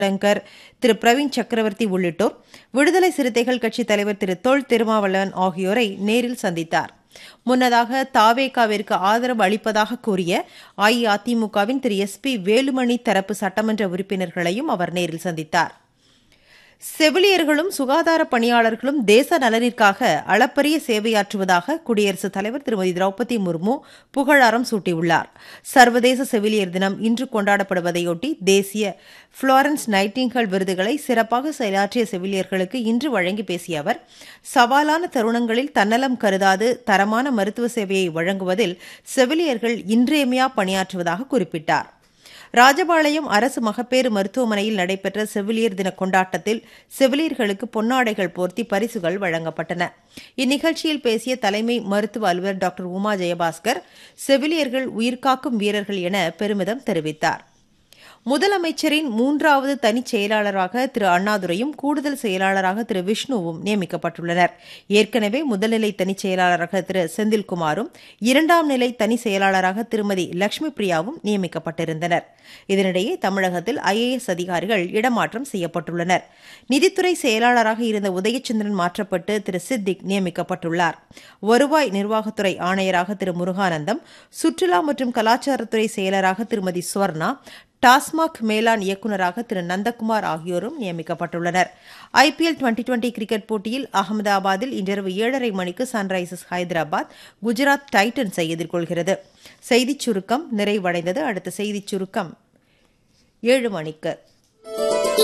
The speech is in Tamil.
சங்கர், திரு பிரவீன் சக்கரவர்த்தி உள்ளிட்டோர் விடுதலை சிறுத்தைகள் கட்சித் தலைவர் திரு தொல் திருமாவளவன் ஆகியோரை நேரில் சந்தித்தார். முன்னதாக தாவேகாவிற்கு ஆதரவு அளிப்பதாக கூறிய அஇஅதிமுகவின் திரு SP வேலுமணி தரப்பு சட்டமன்ற உறுப்பினர்களையும் அவர் நேரில் சந்தித்தார். செவிலியர்களும் சுகாதார பணியாளர்களும் தேச நலனிற்காக அளப்பரிய சேவையாற்றுவதாக குடியரசுத் தலைவர் திருமதி திரௌபதி முர்மு புகழாரம் சூட்டியுள்ளார். சர்வதேச செவிலியர் தினம் இன்று கொண்டாடப்படுவதையொட்டி தேசிய புளோரன்ஸ் நைட்டிங்கேல் விருதுகளை சிறப்பாக செயலாற்றிய செவிலியர்களுக்கு இன்று வழங்கி பேசிய அவர், சவாலான தருணங்களில் தன்னலம் கருதாது தரமான மருத்துவ சேவையை வழங்குவதில் செவிலியர்கள் இன்றியமையா பணியாற்றுவதாக குறிப்பிட்டார். ராஜபாளையம் அரசு மகப்பேறு மருத்துவமனையில் நடைபெற்ற செவிலியர் தின கொண்டாட்டத்தில் செவிலியர்களுக்கு பொன்னாடைகள் போர்த்தி பரிசுகள் வழங்கப்பட்டன. இந்நிகழ்ச்சியில் பேசிய தலைமை மருத்துவ அலுவலர் டாக்டர் உமா ஜெயபாஸ்கர், செவிலியர்கள் உயிர்காக்கும் வீரர்கள் என பெருமிதம் தெரிவித்தார். முதலமைச்சரின் 3வது தனிச் செயலாளராக திரு அண்ணாதுரையும் கூடுதல் செயலாளராக திரு விஷ்ணுவும் நியமிக்கப்பட்டுள்ளனர். ஏற்கனவே முதல்நிலை தனிச் செயலாளராக திரு செந்தில்குமாரும் 2ஆம் நிலை தனி செயலாளராக திருமதி லட்சுமி பிரியாவும் நியமிக்கப்பட்டிருந்தனர். இதனிடையே தமிழகத்தில் IAS அதிகாரிகள் இடமாற்றம் செய்யப்பட்டுள்ளனர். நிதித்துறை செயலாளராக இருந்த உதயச்சந்திரன் மாற்றப்பட்டு திரு சித்திக் நியமிக்கப்பட்டுள்ளார். வருவாய் நிர்வாகத்துறை ஆணையராக திரு முருகானந்தம், சுற்றுலா மற்றும் கலாச்சாரத்துறை செயலராக திருமதி சுவர்ணா, டாஸ்மாக் மேலாண் இயக்குநராக திரு நந்தகுமார் ஆகியோரும் நியமிக்கப்பட்டுள்ளனர். IPL டுவெண்டி கிரிக்கெட் போட்டியில் அகமதாபாத்தில் இன்றிரவு 7:30 மணிக்கு சன்ரைசர்ஸ் ஹைதராபாத் குஜராத் டைட்டன்ஸை எதிர்கொள்கிறது. செய்திச் சுருக்கம் நிறைவடைந்தது. அடுத்த செய்திச் சுருக்கம் 7 மணிக்கு.